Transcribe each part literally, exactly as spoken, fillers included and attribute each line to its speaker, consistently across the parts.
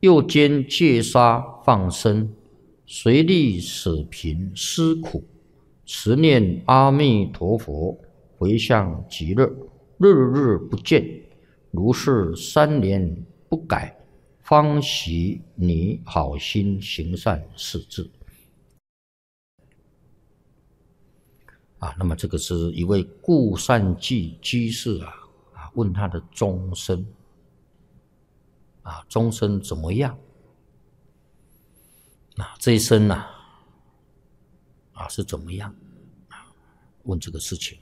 Speaker 1: 又兼戒杀放生，随力舍贫施苦，持念阿弥陀佛，回向极乐，日日不见，如是三年不改，方习你好心行善是智。啊，那么这个是一位顾善记居士啊，啊问他的终身，啊终身怎么样？啊这一生啊，啊是怎么样？啊问这个事情，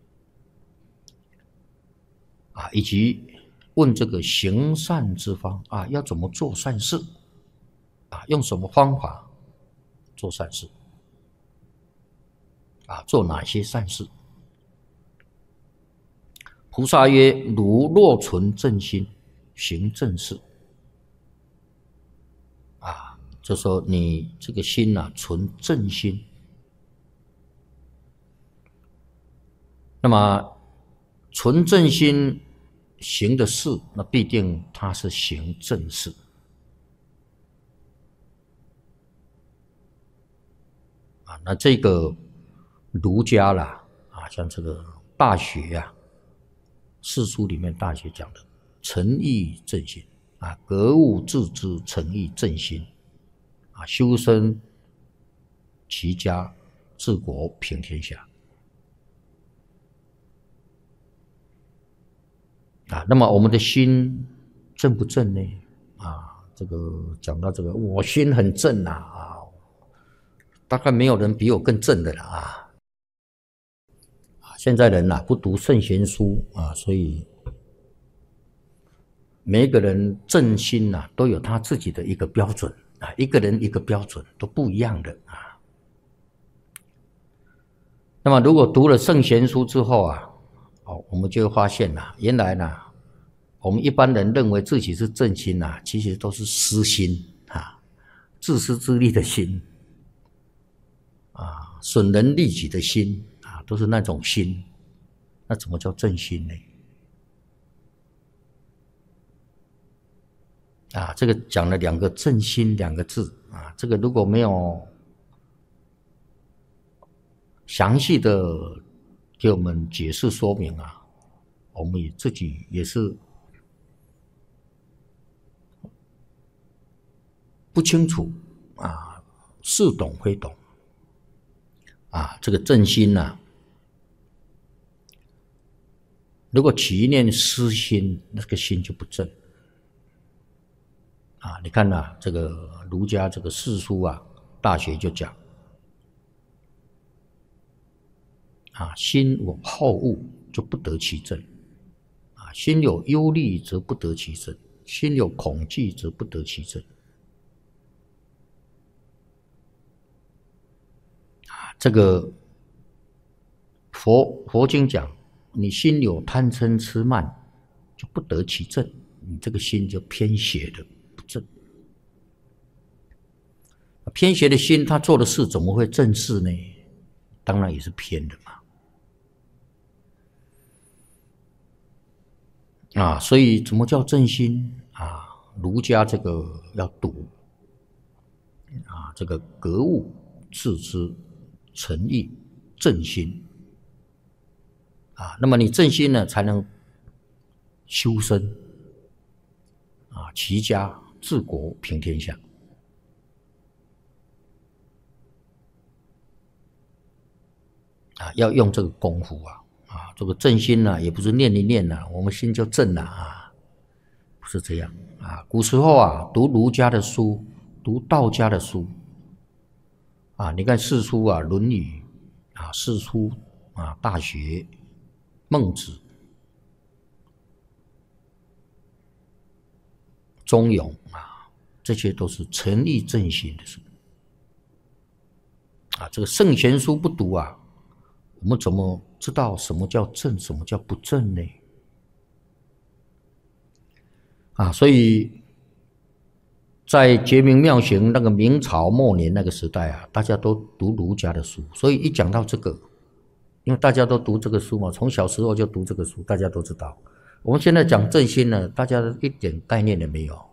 Speaker 1: 啊以及问这个行善之方啊，要怎么做善事？啊用什么方法做善事？啊，做哪些善事？菩萨曰：如若存正心，行正事。啊，就说你这个心啊，存正心。那么存正心行的事，那必定它是行正事。啊，那这个儒家啦，啊，像这个《大学》啊，四书里面《大学》讲的诚意正心啊，格物致知，诚意正心啊，修身齐家治国平天下啊。那么我们的心正不正呢？啊，这个讲到这个，我心很正啊，啊大概没有人比我更正的了啊。现在人啊不读圣贤书啊，所以每一个人正心啊都有他自己的一个标准啊，一个人一个标准都不一样的啊。那么如果读了圣贤书之后啊，哦，我们就会发现啊，原来呢，我们一般人认为自己是正心啊，其实都是私心啊，自私自利的心啊，损人利己的心。都是那种心，那怎么叫正心呢？啊，这个讲了两个正心两个字啊，这个如果没有详细的给我们解释说明啊，我们也自己也是不清楚啊，似懂非懂啊，这个正心啊。如果起一念私心，那个心就不正啊！你看呐、啊，这个儒家这个四书啊，《大学》就讲啊，心有好恶就不得其正啊，心有忧虑则不得其正，心有恐惧则不得其正啊。这个佛佛经讲。你心有贪嗔痴慢，就不得其正，你这个心就偏邪的不正。偏邪的心，他做的事怎么会正事呢？当然也是偏的嘛。啊，所以怎么叫正心啊？儒家这个要读啊，这个格物致知，诚意正心。啊，那么你正心呢，才能修身啊，齐家治国平天下啊，要用这个功夫啊啊，这个正心呢、啊，也不是念一念呐、啊，我们心就正了啊，不是这样啊。古时候啊，读儒家的书，读道家的书啊，你看四书啊，《论语》啊，四书啊，《大学》。孟子、中庸啊，这些都是诚意正心的书啊。这个圣贤书不读啊，我们怎么知道什么叫正，什么叫不正呢？啊，所以在觉明妙行那个明朝末年那个时代啊，大家都读儒家的书，所以一讲到这个。因为大家都读这个书嘛，从小时候就读这个书，大家都知道。我们现在讲正心呢，大家一点概念也没有。